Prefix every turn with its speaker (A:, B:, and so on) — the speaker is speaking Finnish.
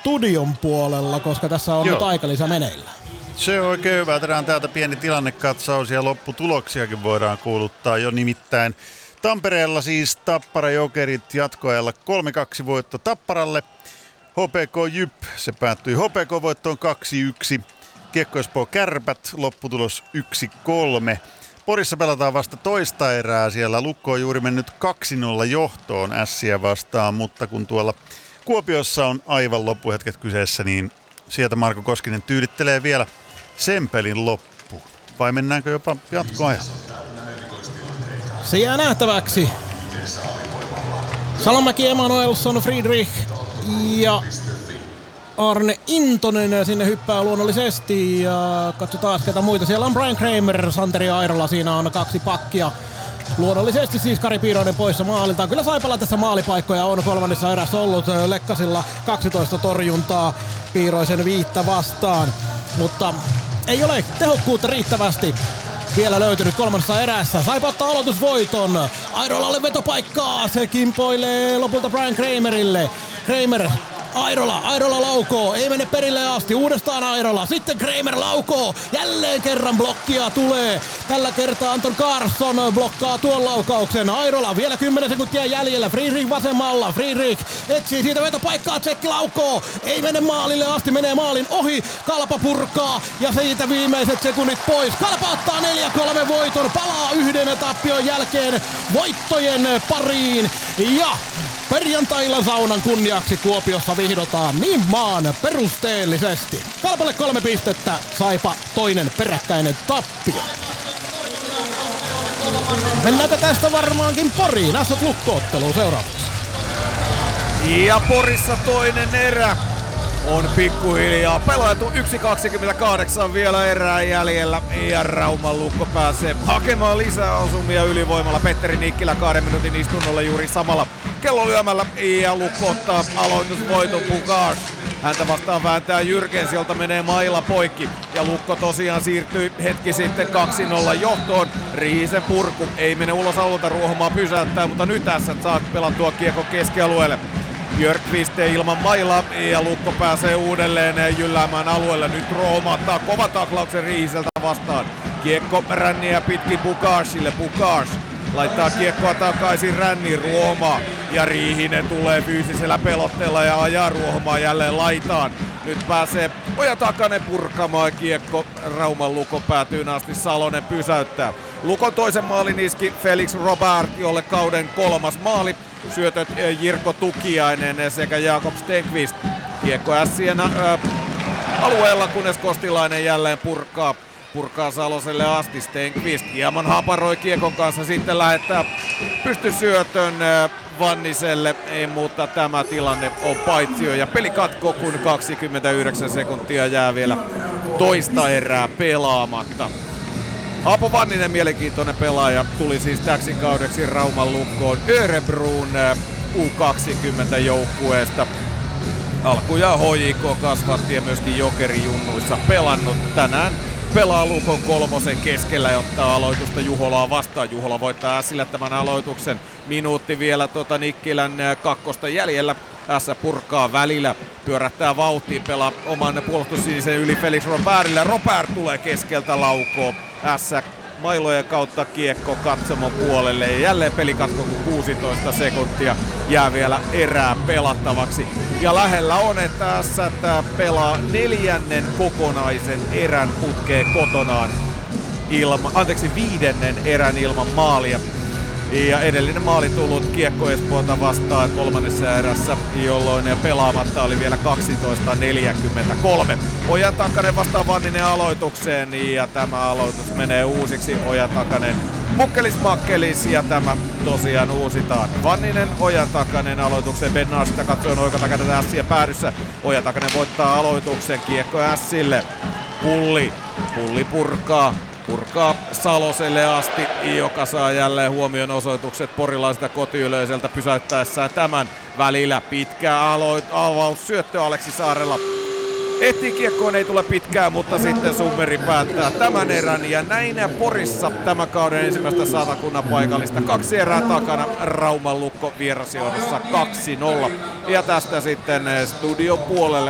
A: studion puolella, koska tässä on nyt aikalisä meneillä.
B: Se on oikein hyvä. Tehdään täältä pieni tilannekatsaus ja lopputuloksiakin voidaan kuuluttaa jo nimittäin. Tampereella siis Tappara Jokerit jatkoajalla 3-2 voitto Tapparalle. HPK Jyp, se päättyi HPK-voittoon 2-1. Kiekko Espoo Kärpät, lopputulos 1-3. Porissa pelataan vasta toista erää. Siellä Lukko on juuri mennyt 2-0 johtoon Ässiä vastaan, mutta kun tuolla Kuopiossa on aivan loppuhetket kyseessä, niin sieltä Marko Koskinen tyylittelee vielä sen pelin loppuun. Vai mennäänkö jopa jatkoajalle?
A: Se jää nähtäväksi. Salomäki, Emanuelsson, Friedrich ja Arne Intonen sinne hyppää luonnollisesti. Ja katsotaan ketä muita. Siellä on Brian Kramer, Santeri Airola. Siinä on 2 pakkia. Luonnollisesti siis Kari Piiroinen poissa maalilta. Kyllä Saipalla tässä maalipaikkoja on kolmannessa erässä ollut. Lekkasilla 12 torjuntaa Piiroisen 5 vastaan. Mutta ei ole tehokkuutta riittävästi vielä löytynyt kolmannessa erässä. Saipa ottaa aloitusvoiton. Airolalle vetopaikkaa. Se kimpoilee lopulta Brian Kramerille. Kramer, Airola laukoo, ei mene perille asti, uudestaan Airola, sitten Kramer laukoo, jälleen kerran blokkia tulee, tällä kertaa Anton Carlson blokkaa tuon laukauksen, Airola vielä 10 sekuntia jäljellä, Friedrich vasemmalla, Friedrich etsii siitä vetopaikkaa, Tsekki laukoo, ei mene maalille asti, menee maalin ohi, Kalpa purkaa ja siitä viimeiset sekunnit pois, Kalpa ottaa 4-3 voiton, palaa yhden tappion jälkeen voittojen pariin ja perjantailla saunan kunniaksi Kuopiossa vihdotaan niin maan perusteellisesti. Kalpalle 3 pistettä, Saipa toinen peräkkäinen tappio. Mennäänkö tästä varmaankin Poriin? Ässät Lukko-ottelu seuraavaksi.
C: Ja Porissa toinen erä on pikkuhiljaa pelattu. 1.28 vielä erää jäljellä ja Rauman Lukko pääsee hakemaan lisää osumia ylivoimalla. Petteri Nikkilä 2 minuutin istunnolla juuri samalla kellolyömällä ja Lukko ottaa aloitusvoiton Bukars. Häntä vastaan vääntää Jyrkens, jolta menee maila poikki. Ja Lukko tosiaan siirtyi hetki sitten 2-0 johtoon. Riihisen purku ei mene ulos alueelta, Ruohomaa pysäyttää, mutta nyt tässä saa pelattua kiekko keskialueelle. Björkqvist ilman mailaa ja Lukko pääsee uudelleen jylläämään alueelle. Nyt Ruohomaa ottaa kova taklauksen Riihiseltä vastaan. Kiekko ränniä pitkin Bukarsille. Bukars laittaa kiekkoa takaisin ränniin, Ruohomaa ja Riihinen tulee fyysisellä pelotteella ja ajaa Ruohomaa jälleen laitaan. Nyt pääsee Oja Takanen purkamaan kiekko Rauman Lukon päätyyn asti, Salonen pysäyttää. Lukon toisen maalin iski Felix Robert, jolle kauden 3. maali. Syötöt Jirko Tukiainen sekä Jakob Stenqvist. Kiekko Ässien alueella, kunnes Kostilainen jälleen purkaa Saloselle asti. Stenqvist hieman haparoi kiekon kanssa, sitten lähettää pystysyötön Vanniselle, mutta tämä tilanne on paitsio ja peli katkoo, kun 29 sekuntia jää vielä toista erää pelaamatta. Aapo Vanninen, mielenkiintoinen pelaaja, tuli siis täksi kaudeksi Rauman Lukkoon Örebroon U20-joukkueesta. Alkujaan HJK kasvatti ja myöskin Jokeri-junnuissa pelannut. Tänään pelaa Lukon 3 keskellä ja ottaa aloitusta Juholaa vastaan. Juhola voittaa Ässille tämän aloituksen. Minuutti vielä Nikkilän 2 jäljellä. Ässä purkaa välillä, pyörähtää vauhtiin, pelaa oman puolustussinisen yli Felix Robertille. Robert tulee keskeltä laukoo. Ässä mailojen kautta kiekko katsomon puolelle ja jälleen pelikatko, kun 16 sekuntia jää vielä erää pelattavaksi. Ja lähellä on, että Ässä pelaa 4. kokonaisen erän putkeen kotonaan 5. erän ilman maalia. Ja edellinen maali tullut Kiekko Espoota vastaan 3. erässä, jolloin pelaamatta oli vielä 12.43. Oja Takanen vastaan Vanninen aloitukseen ja tämä aloitus menee uusiksi. Oja Takanen mukkelis ja tämä tosiaan uusitaan. Vanninen, Oja Takanen aloituksen. Ben Nasta katsoo Oja Takanen Ässiä päädyssä. Oja Takanen voittaa aloituksen. Kiekko Ässille. Pulli purkaa Saloselle asti, joka saa jälleen huomion osoitukset porilaiselta kotiyleisöltä pysäyttäessään tämän välillä. Pitkä avaus, syöttö Aleksi Saarella. Ehtii kiekkoon, ei tule pitkään, mutta sitten Summeri päättää tämän erän. Ja näin Porissa tämän kauden ensimmäistä satakunnan paikallista. 2 erää takana, Rauman Lukko vierasjohdossa 2-0. Ja tästä sitten studion puolelle